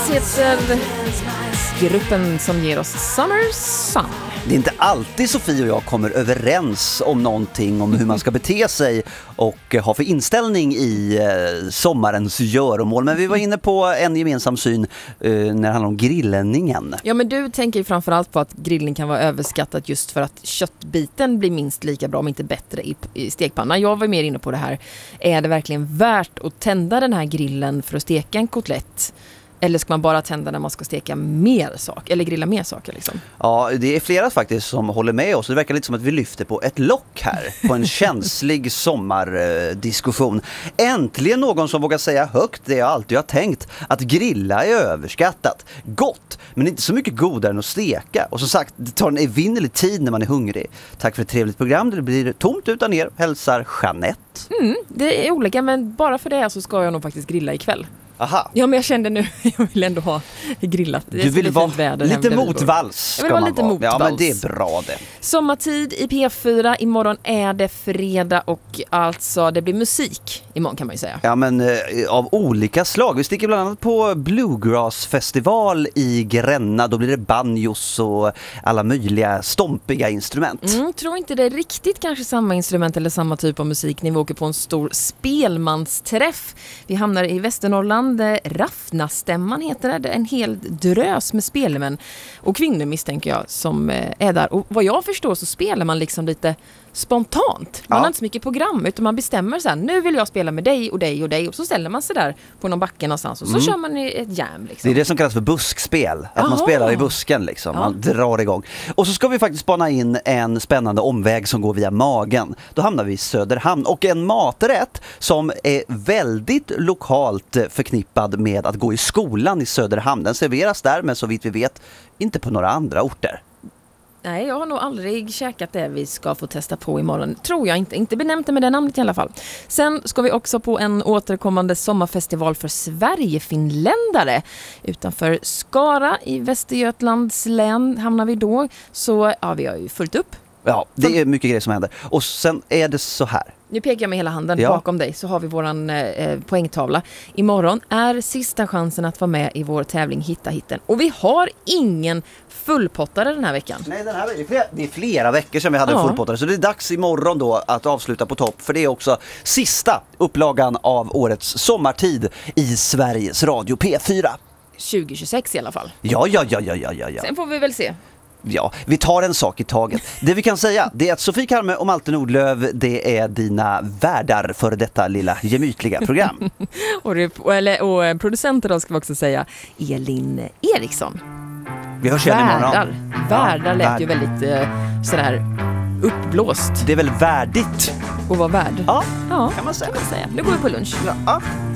Heter gruppen som ger oss Summer Sun. Det är inte alltid Sofie och jag kommer överens om någonting, om hur man ska bete sig och ha för inställning i sommarens göromål. Men vi var inne på en gemensam syn när det handlar om grillningen. Ja, men du tänker ju framförallt på att grillning kan vara överskattat just för att köttbiten blir minst lika bra, om inte bättre i stekpannan. Jag var mer inne på det här. Är det verkligen värt att tända den här grillen för att steka en kotlett? Eller ska man bara tända när man ska steka mer saker eller grilla mer saker liksom? Ja, det är flera faktiskt som håller med oss. Det verkar lite som att vi lyfter på ett lock här på en känslig sommardiskussion. Äntligen någon som vågar säga högt det jag alltid har tänkt, att grilla är överskattat. Gott, men inte så mycket godare än att steka. Och som sagt, det tar en evinnerlig tid när man är hungrig. Tack för ett trevligt program. Det blir tomt utan er. Hälsar Jeanette. Det är olika, men bara för det så ska jag nog faktiskt grilla ikväll. Aha. Ja, men jag kände nu, jag vill ändå ha grillat. Du vill vara lite motvalls. Jag vill vara lite motvalls. Ja, men det är bra det. Sommartid i P4. Imorgon är det fredag och alltså det blir musik imorgon kan man ju säga. Ja, men av olika slag. Vi sticker bland annat på Bluegrass-festival i Gränna. Då blir det banjos och alla möjliga stompiga instrument. Tror inte det är riktigt kanske samma instrument eller samma typ av musik när vi åker på en stor spelmansträff. Vi hamnar i Västernorrland. Raffnastämman heter det. En hel drös med spelmän och kvinnor misstänker jag som är där. Och vad jag förstår så spelar man liksom lite spontant. Man har inte så mycket program utan man bestämmer så här, nu vill jag spela med dig och dig och dig och så ställer man sig där på någon backe någonstans och så kör man i ett jam liksom. Det är det som kallas för buskspel. Att man spelar i busken liksom. Man drar igång. Och så ska vi faktiskt spana in en spännande omväg som går via magen. Då hamnar vi i Söderhamn och en maträtt som är väldigt lokalt förknippad med att gå i skolan i Söderhamn. Den serveras där men så vitt vi vet inte på några andra orter. Nej, jag har nog aldrig käkat det vi ska få testa på imorgon. Tror jag inte. Inte benämnt det med det namnet i alla fall. Sen ska vi också på en återkommande sommarfestival för Sverigefinländare. Utanför Skara i Västergötlands län hamnar vi då. Så ja, vi har ju fullt upp. Ja, det är mycket grejer som händer. Och sen är det så här. Nu pekar jag med hela handen bakom dig så har vi våran poängtavla. Imorgon är sista chansen att vara med i vår tävling Hitta hitten. Och vi har ingen fullpottare den här veckan. Nej, det är flera veckor sedan vi hade en fullpottare. Så det är dags imorgon då att avsluta på topp. För det är också sista upplagan av årets sommartid i Sveriges Radio P4. 2026 i alla fall. Ja. Sen får vi väl se. Ja, vi tar en sak i taget. Det vi kan säga, det är att Sofie Karme och Malte Nordlöf, det är dina värdar för detta lilla gemytliga program. och producenter då ska vi också säga Elin Eriksson. Vi hörs igen imorgon. Värdar lät ju väldigt sådär uppblåst. Det är väl värdigt att vara värd. Ja, kan man säga. Nu går vi på lunch. Ja.